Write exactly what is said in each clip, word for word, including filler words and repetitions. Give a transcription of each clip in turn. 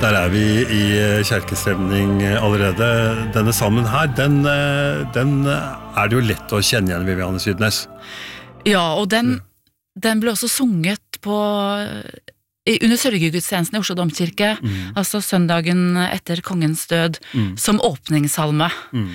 Der er vi i kjerkestemning allerede. Denne salmen her, den, den er det jo lett å kjenne igjen, Viviane Sydnes. Ja, og den, den ble også sunget på, under sørgegudstjenesten i Oslo Domkirke, mm. altså søndagen etter kongens død, mm. som åpningssalme. Mm.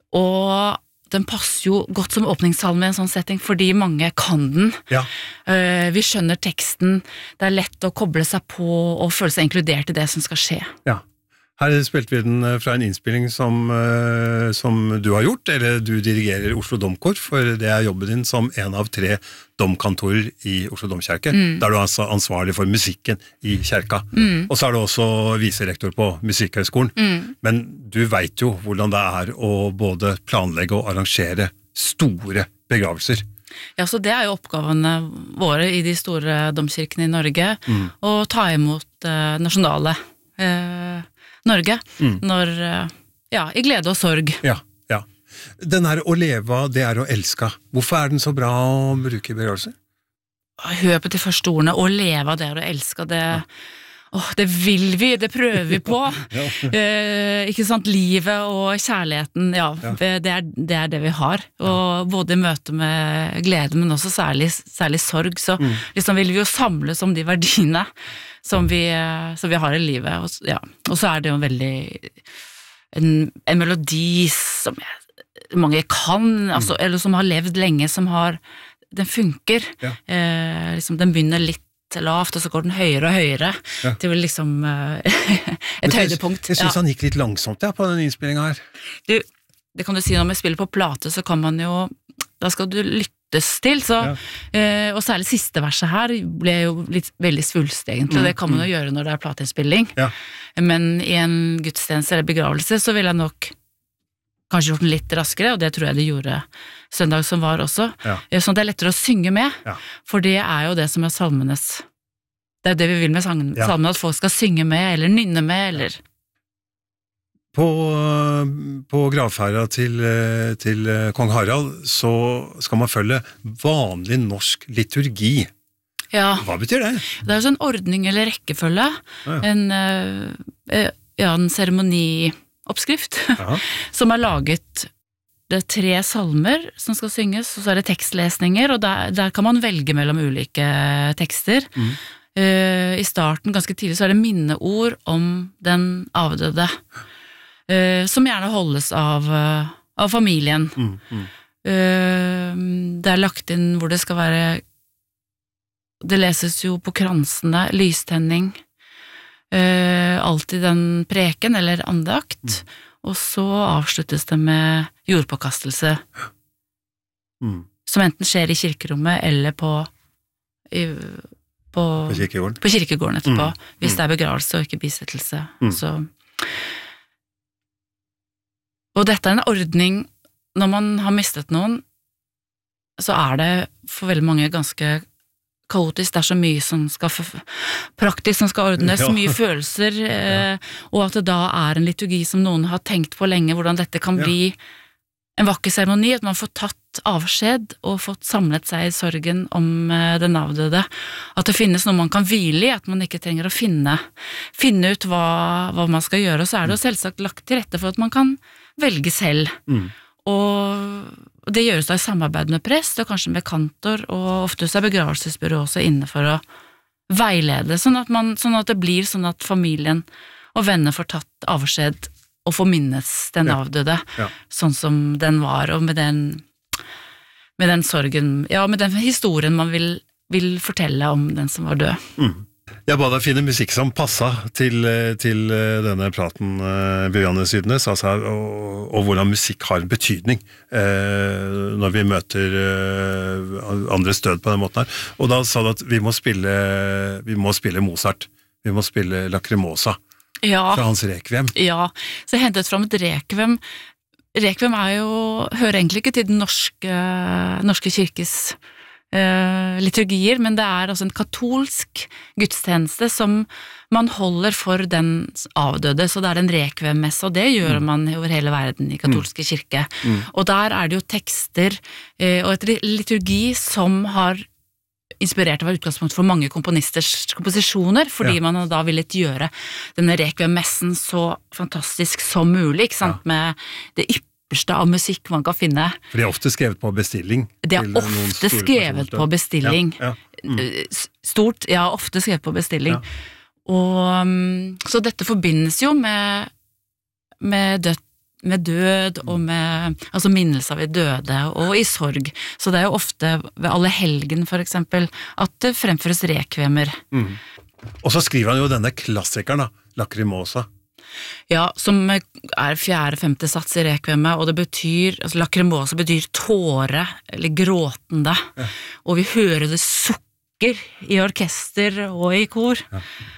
Og den passer jo godt som åpningssalme i en sånn setting, fordi mange kan den. Ja. Uh, vi skjønner teksten, det er lett å koble seg på og føle seg inkludert i det som skal skje. Ja. Her spilte vi den fra en innspilling som, uh, som du har gjort, eller du dirigerer Oslo Domkor, for det er jobben din som en av tre domkantorer i Oslo Domkirke. Mm. Der du er altså ansvarlig for musikken i kjerka. Mm. Og så er du også viserektor på Musikkhøgskolen. Mm. Men du vet jo hvordan det er å både planlegge og arrangere store begravelser. Ja, så det er jo oppgavene våre i de store domkirkene i Norge, mm. å ta imot uh, nasjonale uh, Norge, mm. når, ja, i glede og sorg. Ja, ja. Den her å leve, det er å elske. Hvorfor er den så bra å bruke i begravelser? Hør på de første ordene, å leve, det er å elske, det, ja. åh, det vil vi, det prøver vi på. ja. eh, ikke sant, livet og kjærligheten, ja, ja. Det, er, det er det vi har. Og ja. Både i møte med glede, men også særlig, særlig sorg, så mm. liksom vil vi jo samles om de verdiene som vi, som vi har i livet, og, ja. Og så er det jo en veldig en, en melodi som jeg, mange kan, altså, mm. eller som har levd lenge, som har, den funker, ja. eh, liksom, den begynner litt lavt, og så går den høyere og høyere, ja. Til liksom eh, et jeg, jeg, jeg synes ja. Han gikk litt langsomt ja, på den innspillingen her. Du, det kan du si, når vi spiller på plate, så kan man jo, da skal du lytte til, så, ja. eh, og særlig siste verset her ble jo litt, veldig svulst egentlig, mm, det kan man jo mm. gjøre når det er plateinnspilling, ja. Men i en gudstjeneste eller begravelse så vil jeg nok kanskje gjort den litt raskere, og det tror jeg det gjorde søndag som var også, ja. Sånn at det er lettere å synge med, ja. For det er jo det som er salmenes, det er det vi vil med sangen, ja. Salmene, at folk skal synge med, eller nynne med, eller På, på gravferda til, til kong Harald så skal man følge vanlig norsk liturgi. Ja. Hva betyr det? Det er jo sånn ordning eller rekkefølge, ja. En, ja, en seremonioppskrift som er laget. Det er tre salmer som skal synges, og så er det tekstlesninger, og der, der kan man velge mellom ulike tekster. Mm. I starten, ganske tidlig, så er det minneord om den avdøde. Uh, som gjerne holdes av, uh, av familien. Mm, mm. Uh, det er lagt inn hvor det skal være, det leses jo på kransene, lystenning, uh, alltid den preken eller andakt, mm. Og så avsluttes det med jordpåkastelse, mm. Som enten skjer i kirkerommet eller på, i, på, på, kirkegården. på kirkegården etterpå, mm. Hvis mm. det er begravelse og ikke bisettelse. Mm. Så Og dette er en ordning, når man har mistet noen, så er det for veldig mange ganske kaotisk, det er så mye som skal, praktisk som skal ordnes, ja. Mye følelser, ja. Og at det da er en liturgi som noen har tenkt på lenge, hvordan dette kan bli en vakker seremoni, at man får tatt avskjed og fått samlet seg i sorgen om den avdøde, at det finnes noe man kan hvile i, at man ikke trenger å finne, finne ut hva, hva man skal gjøre, og så er det jo selvsagt lagt til rette for at man kan velge selv, mm. og det gjøres da i samarbeid med prest, og kanskje med kantor, og ofte så er begravelsesbyrå også inne for å veilede, sånn at, man, sånn at det blir sånn at familien og venner får tatt avskjed og får minnes den ja. Avdøde, ja. Sånn som den var, og med den, med den sorgen, ja, med den historien man vil, vil fortelle om den som var død. Mm. Jeg ba deg finne musikk som passet til, til denne praten, Viviane Sydnes, altså, og, og hvordan musikk har en betydning eh, når vi møter eh, andres død på den måten her. Og da sa du at vi må spille, vi må spille Mozart, vi må spille Lacrimosa ja. Fra hans Requiem. Ja, så jeg hentet fram et Requiem. Requiem er jo, hører egentlig ikke til den norske, norske kirkes Uh, liturgier, men det er altså en katolsk gudstjeneste som man holder for den avdøde, så det er en rekvemmesse, og det gjør man over hele verden i katolske kirke. Mm. Og der er det jo tekster uh, og et liturgi som har inspirert av utgangspunkt for mange komponisters komposisjoner, fordi Ja. man da ville gjøre denne requiem-messen så fantastisk som mulig, ikke sant, med det ypperste av musikk man kan finne. For de er ofte skrevet på bestilling. Det er til noen ofte store skrevet personer. på bestilling. Ja, ja. Mm. S- Stort, ja, ofte skrevet på bestilling. Ja. Og, um, så dette forbindes jo med, med død, med død og med altså minnelse av de døde og i sorg. Så det er jo ofte ved alle helgen for eksempel at det fremføres rekvemer. Mm. Og så skriver han jo denne klassikeren da, Lacrimosa. Ja, som er fjerde-femte sats i rekvemet, og det betyr, altså lacrimosa betyr tåre, eller gråtende. Ja. Og vi hører det sukker i orkester og i kor. Ja.